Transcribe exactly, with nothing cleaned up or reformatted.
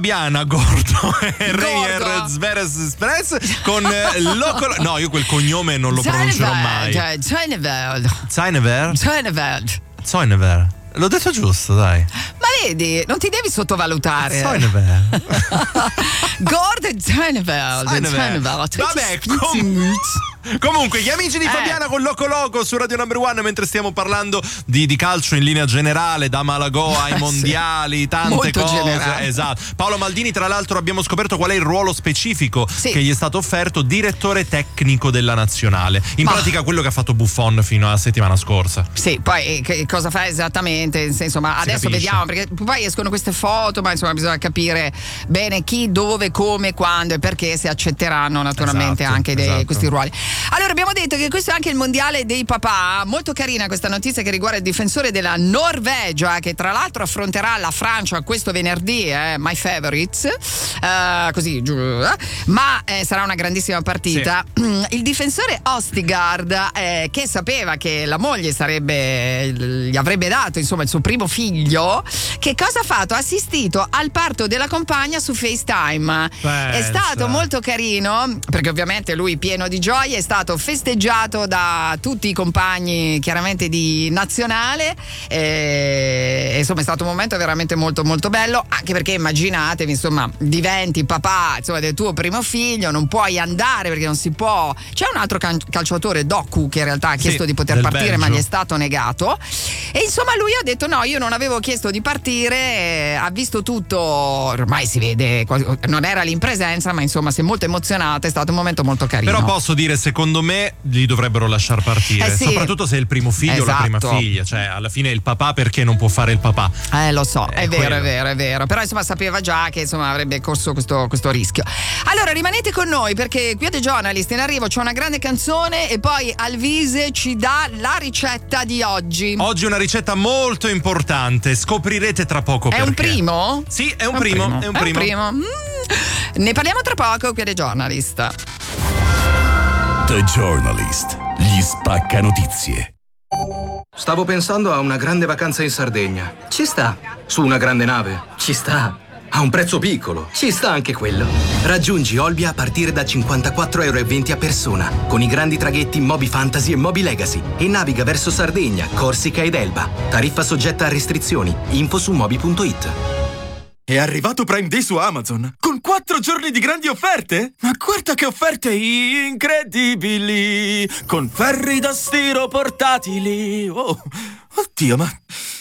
Fabiana Gordo e Rainier Zveres Express con Loco. No, io quel cognome non lo pronuncerò mai. Zeineveld. Zeineveld? Zeineveld. Zeineveld. L'ho detto giusto, dai. Ma vedi, non ti devi sottovalutare. Zeineveld. Gord Zeineveld. Zeineveld. Vabbè, com- comunque, gli amici di Fabiana eh. con Loco Loco su Radio Number One, mentre stiamo parlando di, di calcio in linea generale, da Malagò ai mondiali, sì. tante Molto cose. generale. Esatto. Paolo Maldini, tra l'altro, abbiamo scoperto qual è il ruolo specifico sì. che gli è stato offerto: direttore tecnico della nazionale. In Ma... pratica quello che ha fatto Buffon fino alla settimana scorsa. Sì, poi che cosa fa esattamente? In senso, ma si adesso capisce. Vediamo, perché poi escono queste foto, ma insomma bisogna capire bene chi, dove, come, quando e perché, se accetteranno naturalmente esatto, anche dei, esatto. questi ruoli. Allora, abbiamo detto che questo è anche il mondiale dei papà. Molto carina questa notizia che riguarda il difensore della Norvegia, che tra l'altro affronterà la Francia questo venerdì, eh, my favorites, uh, così giù, eh, ma eh, sarà una grandissima partita. Sì. Il difensore Ostigard, eh, che sapeva che la moglie sarebbe, gli avrebbe dato insomma il suo primo figlio, che cosa ha fatto? Ha assistito al parto della compagna su FaceTime. Pensa. È stato molto carino, perché ovviamente lui pieno di gioia, è stato festeggiato da tutti i compagni chiaramente di nazionale, e, insomma è stato un momento veramente molto molto bello, anche perché immaginatevi, insomma, diventi papà insomma del tuo primo figlio, non puoi andare perché non si può. C'è un altro can- calciatore, Doku, che in realtà ha chiesto sì, di poter partire Belgio. Ma gli è stato negato, e insomma lui ha detto no, io non avevo chiesto di partire, ha visto tutto, ormai si vede, non era lì in presenza, ma insomma si è molto emozionato, è stato un momento molto carino. Però posso dire, secondo me li dovrebbero lasciar partire, eh sì. soprattutto se è il primo figlio o esatto. la prima figlia, cioè alla fine il papà perché non può fare il papà. Eh lo so, è, è vero, quello. è vero, è vero, però insomma sapeva già che insomma avrebbe corso questo, questo rischio. Allora rimanete con noi, perché qui a The Journalist in arrivo c'è una grande canzone e poi Alvise ci dà la ricetta di oggi. Oggi una ricetta molto importante, scoprirete tra poco è perché. un primo? Sì, è un, è un primo, primo, è un è primo. Un primo. Mm. Ne parliamo tra poco qui a The Journalist. The Journalist, gli spacca notizie. Stavo pensando a una grande vacanza in Sardegna. Ci sta. Su una grande nave. Ci sta. A un prezzo piccolo. Ci sta anche quello. Raggiungi Olbia a partire da cinquantaquattro euro e venti a persona, con i grandi traghetti Moby Fantasy e Moby Legacy, e naviga verso Sardegna, Corsica ed Elba. Tariffa soggetta a restrizioni. Info su moby punto it. È arrivato Prime Day su Amazon, con quattro giorni di grandi offerte? Ma guarda che offerte incredibili! Con ferri da stiro portatili! Oh, oddio, ma